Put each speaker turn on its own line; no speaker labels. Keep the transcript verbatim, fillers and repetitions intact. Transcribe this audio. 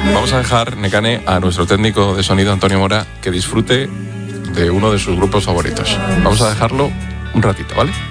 Vamos a dejar, Nekane, a nuestro técnico de sonido, Antonio Mora, que disfrute de uno de sus grupos favoritos. Vamos a dejarlo un ratito, ¿vale?